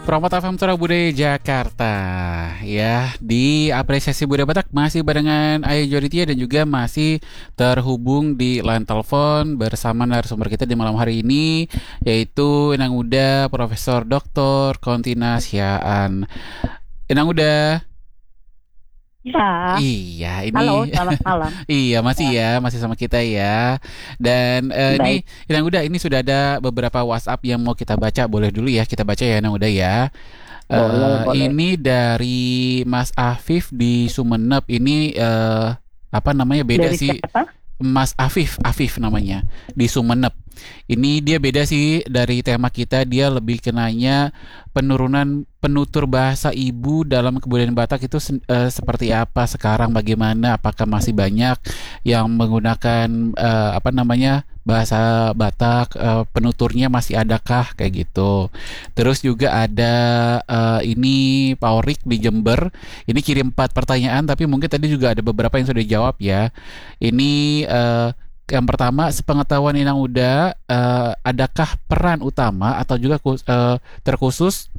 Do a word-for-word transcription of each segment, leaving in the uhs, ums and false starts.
Promote F M Suara Budaya Jakarta. Ya, di apresiasi budaya Batak masih barengan Ayu Joditia dan juga masih terhubung di line telepon bersama narasumber kita di malam hari ini, yaitu Inang Uda Profesor Doktor Kontina Siaan. Inang Uda. Ya. Iya, ini. Halo, selamat malam. Iya, masih ya. ya, masih sama kita ya. Dan uh, ini, Inang Uda, ini sudah ada beberapa WhatsApp yang mau kita baca. Boleh dulu ya, kita baca ya, Inang Uda ya. Uh, boleh, boleh. Ini dari Mas Afif di Sumeneb. Ini uh, apa namanya? Beda dari sih. Siapa? Mas Afif, Afif namanya di Sumeneb. Ini dia beda sih dari tema kita. Dia lebih kenanya penurunan penutur bahasa ibu dalam kebudayaan Batak itu uh, seperti apa sekarang, bagaimana, apakah masih banyak yang menggunakan uh, apa namanya bahasa Batak, uh, penuturnya masih adakah kayak gitu. Terus juga ada uh, ini Pak Orik di Jember. Ini kirim empat pertanyaan, tapi mungkin tadi juga ada beberapa yang sudah dijawab ya. Ini uh, yang pertama, sepengetahuan Inang Uda, uh, adakah peran utama atau juga uh, terkhusus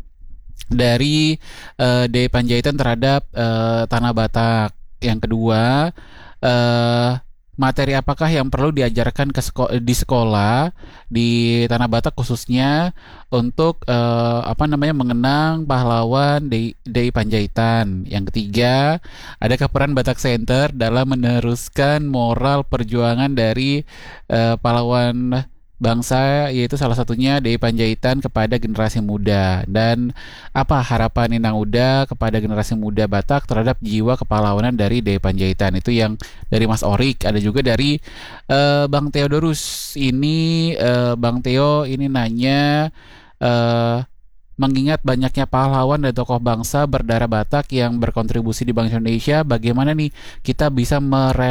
dari uh, D I Panjaitan terhadap uh, Tanah Batak? Yang kedua, uh, materi apakah yang perlu diajarkan ke seko- di sekolah di Tanah Batak khususnya untuk uh, apa namanya mengenang pahlawan D I Panjaitan? Yang ketiga, adakah peran Batak Center dalam meneruskan moral perjuangan dari uh, pahlawan bangsa, yaitu salah satunya D I Panjaitan kepada generasi muda? Dan apa harapan Inang Uda kepada generasi muda Batak terhadap jiwa kepahlawanan dari D I Panjaitan? Itu yang dari Mas Orik. Ada juga dari uh, Bang Theodorus. Ini uh, Bang Theo ini nanya, uh, mengingat banyaknya pahlawan dan tokoh bangsa berdarah Batak yang berkontribusi di bangsa Indonesia, bagaimana nih kita bisa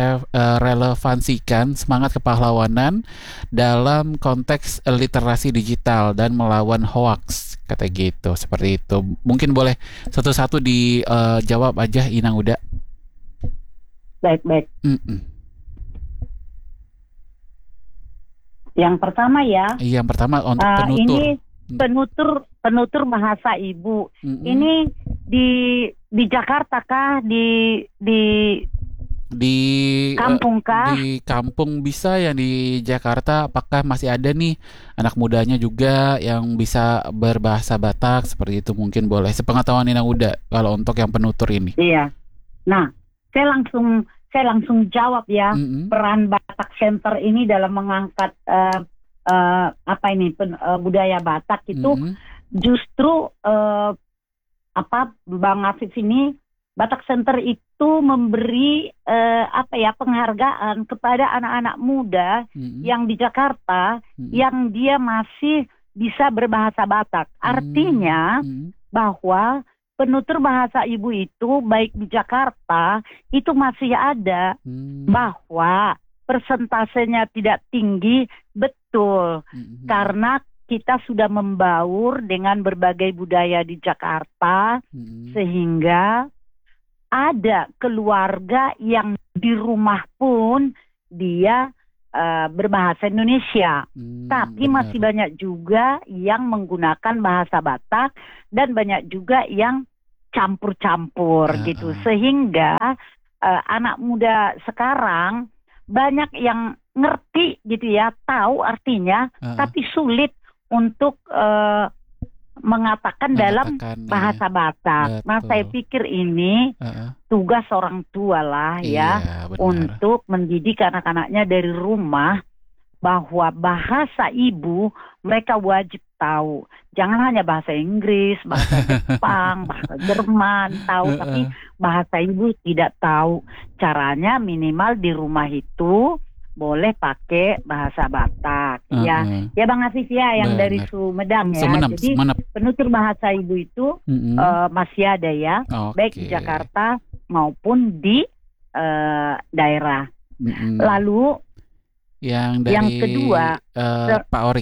merelevansikan semangat kepahlawanan dalam konteks literasi digital dan melawan hoaks, kata gitu, seperti itu. Mungkin boleh satu-satu dijawab aja, Inang Uda. Baik, baik. Mm-mm. Yang pertama ya. Yang pertama untuk uh, penutur. Ini penutur penutur bahasa ibu. Mm-mm. Ini di di Jakarta kah, di di di kampung kah? Di kampung bisa, yang di Jakarta apakah masih ada nih anak mudanya juga yang bisa berbahasa Batak seperti itu? Mungkin boleh sepengetahuan Inang Uda kalau untuk yang penutur ini. Iya. Nah, saya langsung saya langsung jawab ya. Mm-mm. Peran Batak Center ini dalam mengangkat uh, uh, apa ini pen, uh, budaya Batak itu Mm-hmm. justru uh, apa Bang Afif ini, Batak Center itu memberi uh, apa ya penghargaan kepada anak-anak muda mm-hmm. yang di Jakarta mm-hmm. yang dia masih bisa berbahasa Batak. Artinya mm-hmm. bahwa penutur bahasa ibu itu baik di Jakarta itu masih ada, mm-hmm. bahwa persentasenya tidak tinggi, betul, mm-hmm. karena kita sudah membaur dengan berbagai budaya di Jakarta, hmm. sehingga ada keluarga yang di rumah pun dia uh, berbahasa Indonesia. Hmm, Tapi benar. Masih banyak juga yang menggunakan bahasa Batak dan banyak juga yang campur-campur uh, gitu. Uh. Sehingga uh, anak muda sekarang banyak yang ngerti gitu ya, tahu artinya, uh. tapi sulit untuk uh, mengatakan, mengatakan dalam bahasa Batak. Nah, saya pikir ini uh-uh. tugas orang tua lah ya, iya, untuk mendidik anak-anaknya dari rumah bahwa bahasa ibu mereka wajib tahu. Jangan hanya bahasa Inggris, bahasa Jepang, bahasa Jerman tahu, uh-uh. tapi bahasa ibu tidak tahu. Caranya minimal di rumah itu boleh pakai bahasa Batak, uh-huh. ya, ya Bang Afif ya, yang Benar. Dari Sumedang ya. Sumenep, Jadi Sumenep. Penutur bahasa ibu itu uh-huh. uh, masih ada ya, okay. baik di Jakarta maupun di uh, daerah. Uh-huh. Lalu yang dari yang kedua, uh, ter- Pak Orik.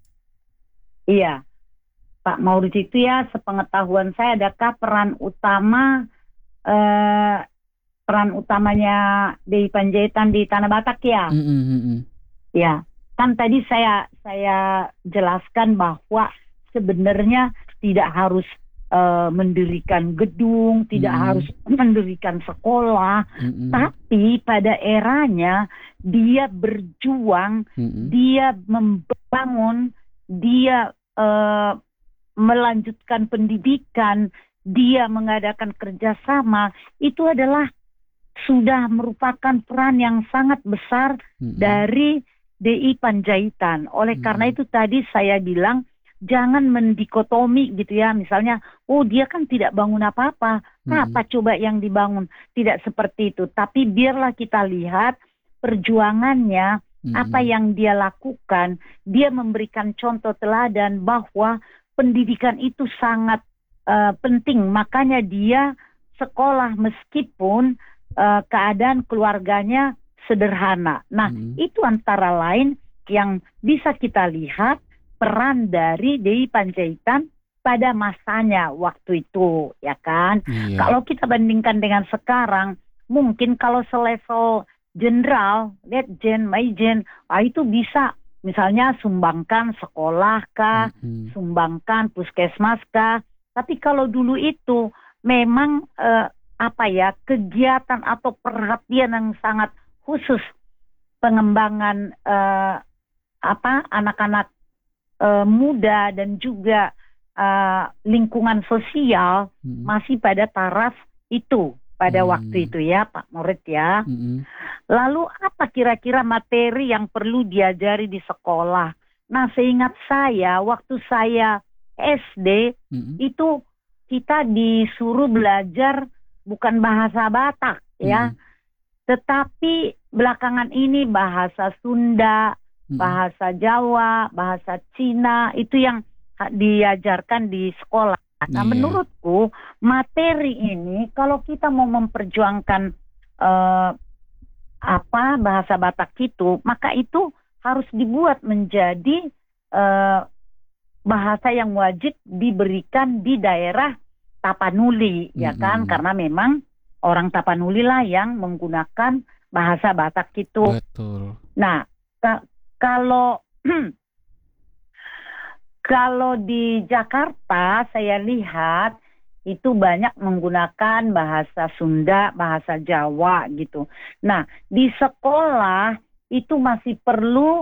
Iya, Pak Maurits itu ya, sepengetahuan saya, adakah peran utama uh, peran utamanya D I Panjaitan di Tanah Batak ya? Mm-hmm. Ya, kan tadi saya saya jelaskan bahwa sebenarnya tidak harus uh, mendirikan gedung, tidak hmm. harus mendirikan sekolah, hmm. tapi pada eranya dia berjuang, hmm. dia membangun, dia uh, melanjutkan pendidikan, dia mengadakan kerjasama, itu adalah sudah merupakan peran yang sangat besar mm-hmm. dari D I Panjaitan. Oleh mm-hmm. karena itu tadi saya bilang jangan mendikotomi gitu ya. Misalnya, oh dia kan tidak bangun apa-apa. Mm-hmm. Apa coba yang dibangun? Tidak seperti itu. Tapi biarlah kita lihat perjuangannya, mm-hmm. apa yang dia lakukan. Dia memberikan contoh teladan bahwa pendidikan itu sangat uh, penting. Makanya dia sekolah meskipun Uh, keadaan keluarganya sederhana. Nah, hmm. itu antara lain yang bisa kita lihat peran dari D I Panjaitan pada masanya waktu itu, ya kan? Iya. Kalau kita bandingkan dengan sekarang, mungkin kalau selevel jenderal, letjen, maijen, ah, itu bisa misalnya sumbangkan sekolah kah, hmm. sumbangkan puskesmas kah. Tapi kalau dulu itu memang uh, apa ya, kegiatan atau perhatian yang sangat khusus pengembangan eh, apa anak-anak eh, muda dan juga eh, lingkungan sosial hmm. masih pada taraf itu pada hmm. waktu itu ya Pak Murid ya. Hmm. Lalu apa kira-kira materi yang perlu diajari di sekolah? Nah, seingat saya waktu saya S D hmm. itu kita disuruh belajar bukan bahasa Batak ya, hmm. tetapi belakangan ini bahasa Sunda, hmm. bahasa Jawa, bahasa Cina itu yang diajarkan di sekolah. Nah, yeah. menurutku materi ini kalau kita mau memperjuangkan uh, apa bahasa Batak itu, maka itu harus dibuat menjadi uh, bahasa yang wajib diberikan di daerah Tapanuli, ya kan? Mm-hmm. Karena memang orang Tapanuli lah yang menggunakan bahasa Batak itu. Betul. Nah, ka- kalau kalau di Jakarta saya lihat itu banyak menggunakan bahasa Sunda, bahasa Jawa gitu. Nah, di sekolah itu masih perlu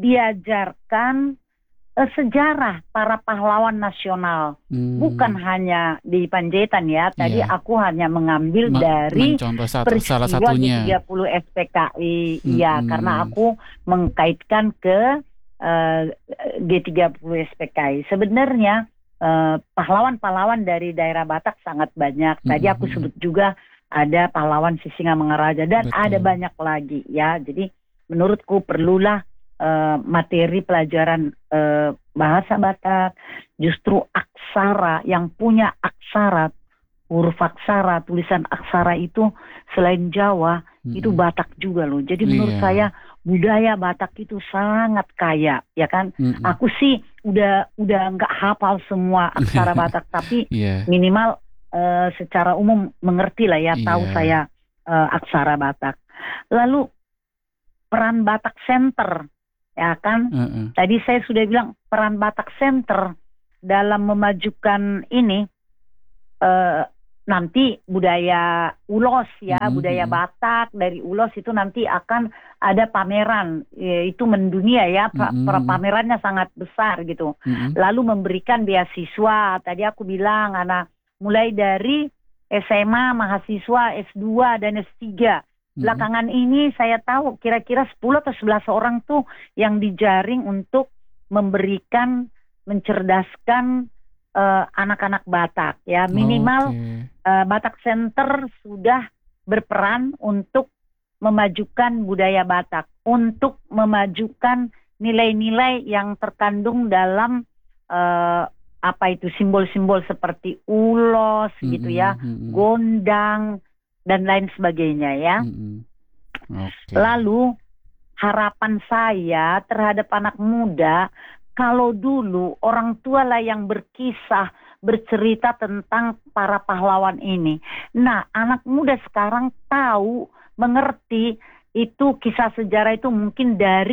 diajarkan sejarah para pahlawan nasional, hmm. bukan hanya di Panjaitan ya. Tadi yeah. aku hanya mengambil Ma- dari satu, salah satunya G tiga puluh S P K I, hmm. ya karena aku mengkaitkan ke uh, G tiga puluh S P K I. Sebenarnya uh, pahlawan-pahlawan dari daerah Batak sangat banyak. Tadi hmm. aku sebut juga ada pahlawan Sisingamangaraja dan Betul. Ada banyak lagi ya. Jadi menurutku perlulah Uh, materi pelajaran uh, bahasa Batak, justru aksara yang punya aksara, huruf aksara, tulisan aksara itu selain Jawa hmm. itu Batak juga loh. Jadi menurut yeah. saya budaya Batak itu sangat kaya, ya kan? Hmm. Aku sih udah udah nggak hafal semua aksara Batak, tapi yeah. minimal uh, secara umum mengerti lah ya, yeah. tahu saya uh, aksara Batak. Lalu peran Batak Center. Ya kan, uh-uh. tadi saya sudah bilang peran Batak Center dalam memajukan ini uh, nanti budaya Ulos ya, uh-huh. budaya Batak dari Ulos itu nanti akan ada pameran, yaitu mendunia ya, uh-huh. pamerannya sangat besar gitu. Uh-huh. Lalu memberikan beasiswa, tadi aku bilang anak mulai dari S M A, mahasiswa S dua dan S tiga. Belakangan ini saya tahu kira-kira sepuluh atau sebelas orang tuh yang dijaring untuk memberikan, mencerdaskan uh, anak-anak Batak ya. Minimal okay. uh, Batak Center sudah berperan untuk memajukan budaya Batak, untuk memajukan nilai-nilai yang terkandung dalam uh, apa itu simbol-simbol seperti ulos mm-hmm, gitu ya, mm-hmm. gondang dan lain sebagainya ya. Mm-hmm. Okay. Lalu harapan saya terhadap anak muda, kalau dulu orang tua lah yang berkisah, bercerita tentang para pahlawan ini. Nah, anak muda sekarang tahu, mengerti itu kisah sejarah itu mungkin dari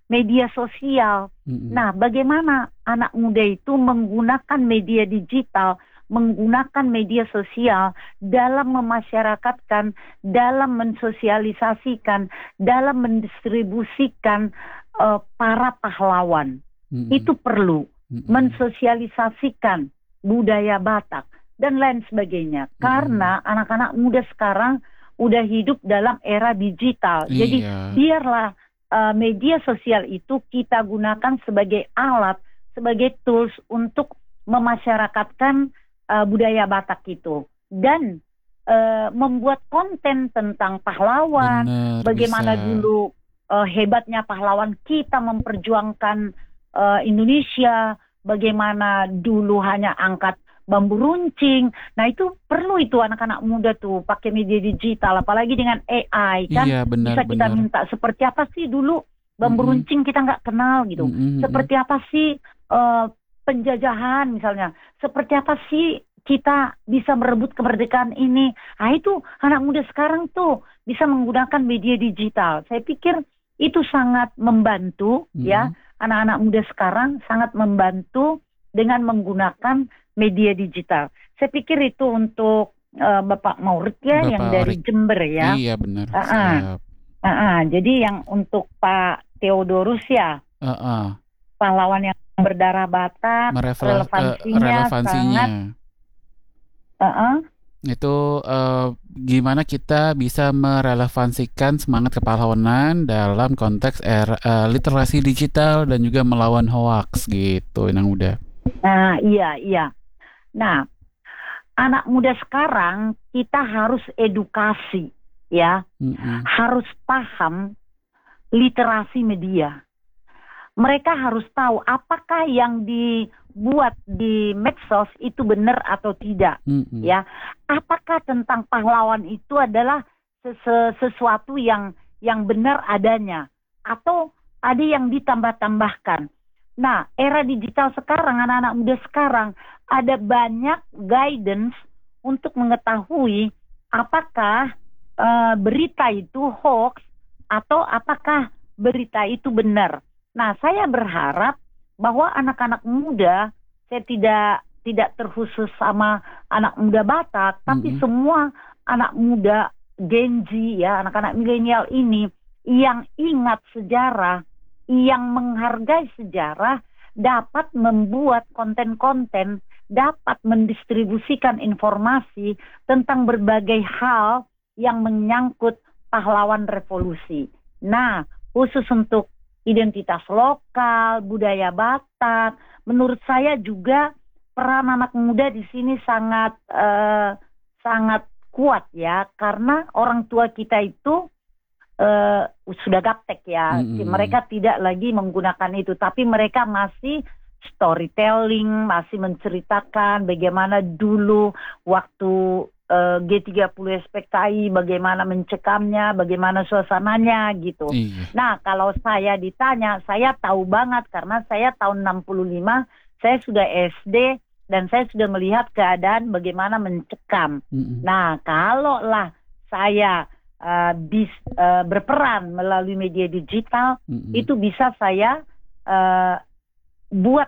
media sosial. Mm-mm. Nah, bagaimana anak muda itu menggunakan media digital, menggunakan media sosial dalam memasyarakatkan, dalam mensosialisasikan, dalam mendistribusikan uh, para pahlawan. Mm-mm. Itu perlu. Mm-mm. Mensosialisasikan budaya Batak dan lain sebagainya. Mm-mm. Karena anak-anak muda sekarang udah hidup dalam era digital. Iya. Jadi biarlah uh, media sosial itu kita gunakan sebagai alat, sebagai tools untuk memasyarakatkan uh, budaya Batak itu. Dan uh, membuat konten tentang pahlawan, Bener, bagaimana bisa. dulu uh, hebatnya pahlawan kita memperjuangkan uh, Indonesia, bagaimana dulu hanya angkat bambu runcing. Nah, itu perlu itu anak-anak muda tuh pakai media digital, apalagi dengan A I kan. Iya, benar, Bisa kita benar. minta seperti apa sih dulu bambu Mm-mm. runcing kita nggak kenal gitu. Mm-mm. Seperti apa sih uh, penjajahan misalnya. Seperti apa sih kita bisa merebut kemerdekaan ini. Nah, itu anak muda sekarang tuh bisa menggunakan media digital. Saya pikir itu sangat membantu. Mm-mm. Ya, anak-anak muda sekarang sangat membantu dengan menggunakan media digital. Saya pikir itu untuk uh, Bapak Maurik ya, Bapak yang dari Aurik. Jember ya. Iya, benar. Ah, ah. Siap. Ah, ah. Jadi yang untuk Pak Theodorus ya, Uh-uh. pahlawan yang berdarah Batak, Merefle- relevansinya, eh, relevansinya. sangat. Ah, ah. Itu eh, gimana kita bisa merelevansikan semangat kepahlawanan dalam konteks er, eh, literasi digital dan juga melawan hoaks gitu, Inang Muda. Nah, iya, iya. Nah, anak muda sekarang kita harus edukasi, ya, Mm-mm. harus paham literasi media. Mereka harus tahu apakah yang dibuat di medsos itu benar atau tidak, Mm-mm. ya. Apakah tentang pahlawan itu adalah ses- sesuatu yang yang benar adanya atau ada yang ditambah-tambahkan. Nah, era digital sekarang, anak-anak muda sekarang ada banyak guidance untuk mengetahui apakah uh, berita itu hoax atau apakah berita itu benar. Nah, saya berharap bahwa anak-anak muda, saya tidak tidak terkhusus sama anak muda Batak, tapi Mm-mm. semua anak muda Gen Z ya, anak-anak milenial ini yang ingat sejarah, yang menghargai sejarah, dapat membuat konten-konten, dapat mendistribusikan informasi tentang berbagai hal yang menyangkut pahlawan revolusi. Nah, khusus untuk identitas lokal, budaya Batak, menurut saya juga peran anak muda di sini sangat eh, sangat kuat ya, karena orang tua kita itu Uh, sudah gaptek ya, Mm-mm. mereka tidak lagi menggunakan itu, tapi mereka masih storytelling, masih menceritakan bagaimana dulu waktu uh, G tiga puluh S P K I, bagaimana mencekamnya, bagaimana suasananya gitu. Iya. Nah, kalau saya ditanya, saya tahu banget karena saya tahun enam puluh lima, saya sudah S D dan saya sudah melihat keadaan bagaimana mencekam. Mm-mm. Nah, kalau lah saya Uh, bis, uh, berperan melalui media digital, Mm-mm. itu bisa saya uh, buat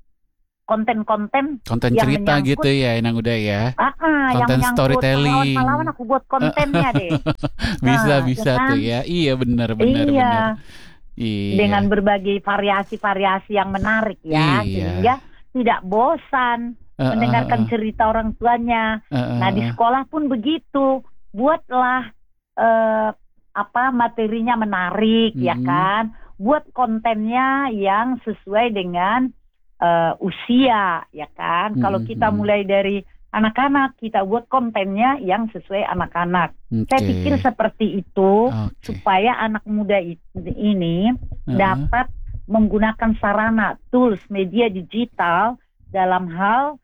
konten-konten Konten yang cerita menyangkut, gitu ya, Inang Uda ya. ah, ah, yang Konten menyangkut storytelling. pahlawan-pahlawan, aku buat kontennya deh. Bisa Nah, bisa ya kan? tuh ya. Iya, benar benar Iya, benar. Iya. dengan berbagai variasi-variasi yang menarik ya, Iya. sehingga tidak bosan Uh, uh, mendengarkan uh, cerita orang tuanya. uh, uh, Nah, di uh. sekolah pun begitu, buatlah eh, apa materinya menarik, ya Mm-mm. kan, buat kontennya yang sesuai dengan eh, usia, ya kan. Kalau Mm-mm. kita mulai dari anak-anak, kita buat kontennya yang sesuai anak-anak. Saya Oke. pikir seperti itu, Oke. supaya anak muda it- ini Uh-uh. dapat menggunakan sarana tools media digital dalam hal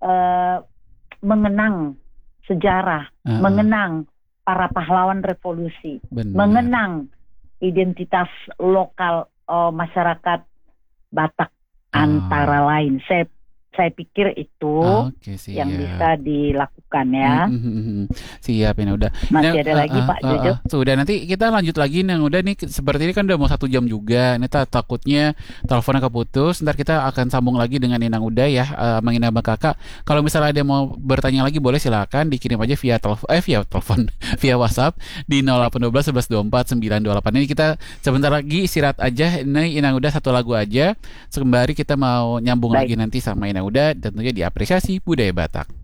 eh, mengenang sejarah, Uh-uh. mengenang para pahlawan revolusi, Benar. mengenang identitas lokal eh, masyarakat Batak Ah. antara lain. Saya saya pikir itu Oke, yang siap. bisa dilakukan cukupkan ya. Mm-hmm. Siap ini udah. Masih Ini, ada uh, lagi uh, Pak uh, Jojo. uh. Sudah nanti kita lanjut lagi yang udah nih seperti ini kan udah mau satu jam juga. Ini ta- takutnya teleponnya keputus. Ntar kita akan sambung lagi dengan Inang Uda ya, uh, mengenai Abang Kakak. Kalau misalnya ada yang mau bertanya lagi boleh silakan dikirim aja via telepon eh via telepon via WhatsApp di nol delapan satu dua satu satu dua empat sembilan dua delapan. Ini kita sebentar lagi istirahat aja. Ini Inang Uda satu lagu aja. Sembari kita mau nyambung Baik. lagi nanti sama Inang Uda, tentunya diapresiasi budaya Batak.